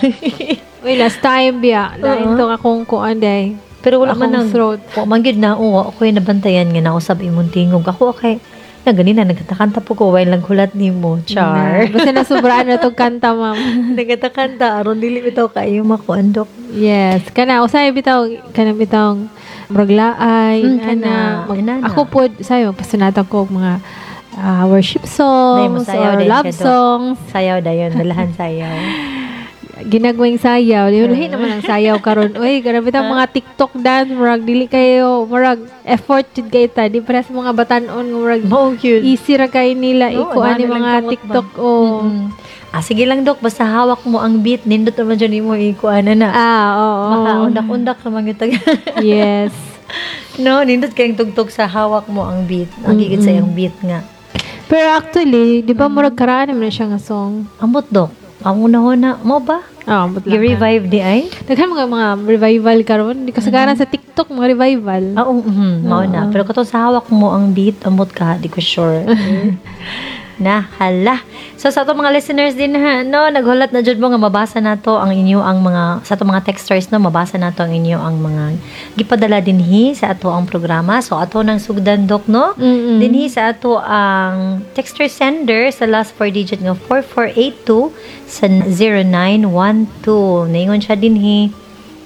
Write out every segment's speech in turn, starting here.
Uy, last time biya. Lain to akong kuan day. Pero wala man Akong throat. Wa man gyud na ako yung nabantayan nga nausab imong tingog. Ako okay. Na ganina nagkatakanta po ko while lang hulat nimo. Char. Basta nasubraan na tong kanta, ma'am. Nagkatakanta aron dili bitaw kayo makuan dok. Yes. Kana, usay bitaw, kana bitaw, muraglaay, kana. Ako po, sayo, pasunatan ko mga worship Nay, songs masayaw or din love siya, Dok. songs. Sayaw dayon, dalahan sayaw. Ginagwing sayaw. Lahi naman ang sayaw karon. Uy, grabe tang mga TikTok dance, murag dili kayo, murag effort jud kay ta. Di para sa mga batanon nga murag Mao gyud. easy ra kay nila ikuan ni dami lang mga kamot TikTok ba? o. Sige lang dok, basta hawak mo ang beat, nindot naman dyan mo ikuan na. Oo. Makaundak-undak naman yung tag. Yes. No, nindot kayong tugtog sa hawak mo ang beat. Ang gigit sa yung beat nga. Pero actually, di ba murag karaan naman na siya nga song? Amot dok. Ang una-una, mo ba? But lang. I-revive di ay? Daghan mga revival karon. Di kasagaran sa TikTok mga revival. Mao na. Pero katong sa hawak mo ang beat, amot ka, di ko sure. Na, hala. So, sa ato mga listeners din ha, no, naghulat na jud mo nga mabasa nato ang inyo ang mga, sa ato mga texters, no, mabasa nato ang inyo ang mga gipadala dinhi sa ato ang programa. So, ato nang sugdan, Dok, no? Dinhi sa ato ang texter sender sa last 4 digit nga 4482 sa 0912. Naingon siya dinhi.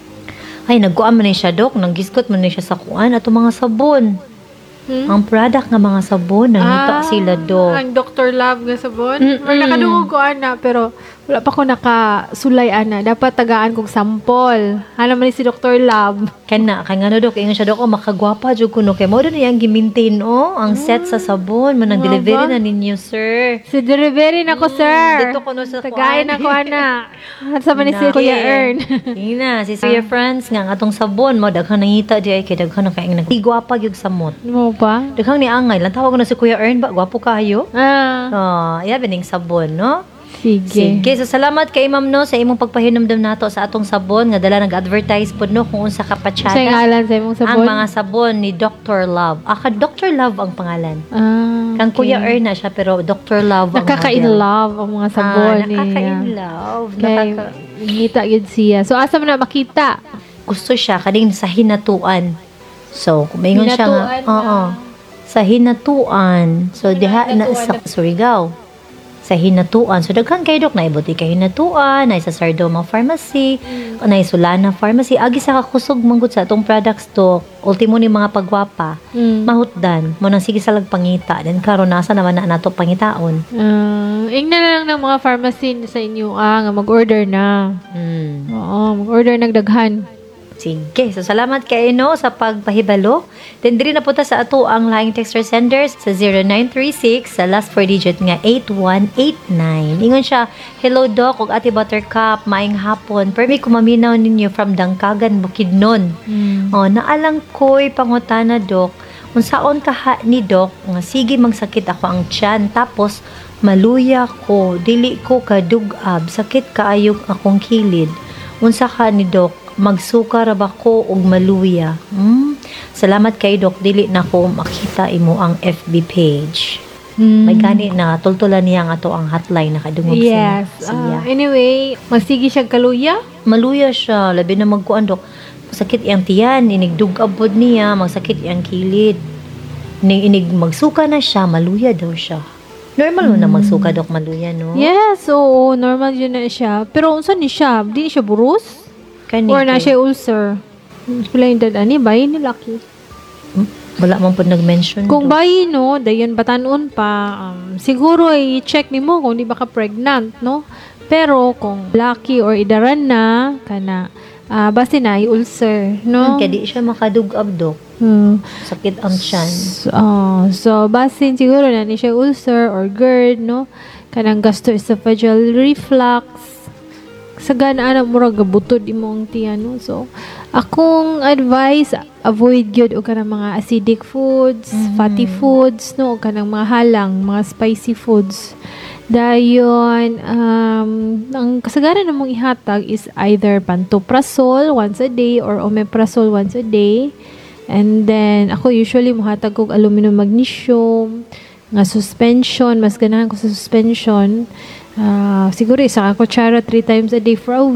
Ay, nagkuan man ni siya, Dok. Nanggiskot man ni siya sa kuan ato mga sabon. Ang product nga mga sabon, nangita sila, Dok. Ang Dr. Love nga sabon. Or nakadungog ko ana, pero wala pa ko nakasulay ana. Dapat tagaan kong sample. Alam man ni si Dr. Love. Kaya nga, Dok, ingon siya, Dok, makagwapa dyan ko, no? Kaya mo doon yung gimintain, ang set sa sabon. Manang delivery na ninyo, sir. Si delivery na ko, sir. Dito ko, no, sa tagayin ako ana. At sa man ni si Kuya Ern. Ina, si Kuya Franz nga, atong sabon mo, daghang nangita di ay, kaya daghang nakaing nagigwapa yung samot. Mo pa? Daghang ni Angay, lang tawag ko na si Kuya Ern ba? Gwapo kayo? Yeah, bining sabon, no? Sige. So salamat kay Ma'am no sa imong pagpahinumdum nato sa atong sabon nga dala nag-advertise pod no kung unsa ka patsada. Sa ngalan sa imong sabon. Ang mga sabon ni Dr. Love. Dr. Love ang pangalan. Kang Kuya Erna siya pero Dr. Love ang Nakaka-in-love ang mga sabon niya. Nakaka-in-love. Ngita yun siya. So asa man na makita? Gusto siya kading sa hinatuan. So kung mayngon siya nga sa hinatuan. So diha na sa Surigao. Sa hinatuan. So, daghan kayo, Dok, na ibuti kay hinatuan, na sa Sardoma Pharmacy, na Sulana Pharmacy. Agi sa kakusog manggod sa itong products, Dok. Ultimo ni mga pagwapa. Mahutdan. Mo nang sige sa lagpangita. Then, karon nasa naman na nato pangitaon. Ingnan na lang ng mga pharmacy sa inyo, nga mag-order na. Oo, mag-order nagdaghan. Sige. So, salamat kayo, no, sa pagpahibalo. Then, diri na punta sa ato ang laing texter senders sa 0936 sa last 4 digit nga 8189. Ingon siya, hello, Doc, ug Ate Buttercup, maing hapon. Permi kumaminaw ninyo from Dangkagan, Bukidnon. Naalang ko'y pangutana, Doc. Unsaon kaha ni Doc, nga sige magsakit ako ang tiyan, tapos maluya ko, dili ko kadugab, sakit kaayog akong kilid. Unsa ka ni Doc, magsuka ra ba ko og maluya? Salamat kay Doc, dili na ko makita imo ang FB page. May gani na tultulan niya nga to ang hotline nakadungog siya. Anyway, magsige siya kaluya? Maluya siya, labi na magkuan, Doc. Masakit iyang tiyan, inigdugab pod niya, magsakit iyang kilid. Inig magsuka na siya, maluya daw siya. Normal mo na magsuka, Doc, maluya, no? Yes, oo, normal yun na siya. Pero unsa ni siya? Di siya burus? Or na siya ulcer. Wala yung dadani, bayi ni Lucky. Wala man po nag-mention. Kung bayi, no, dayon batanon pa, siguro i-check ni mo kung di ba ka pregnant, no? Pero kung Lucky or idaran na, kana, basta na, ulcer, no? Kaya di siya makadugab, Doc. Sakit ang tiyan. So, basin siguro na ni siya ulcer or GERD, no? Kanang gastroesophageal reflux. Sa ganaan ang murag gabutod imong tiyan, no? So akong advice, avoid gyud og kanang mga acidic foods, fatty foods, no, og kanang mga halang, mga spicy foods. Dayon ang kasagaran namong ihatag is either pantoprazole once a day or omeprazole once a day. And then ako usually mohatag og aluminum magnesium nga suspension, mas ganahan ko sa suspension. Siguro isang kutsara 3 times a day for a week.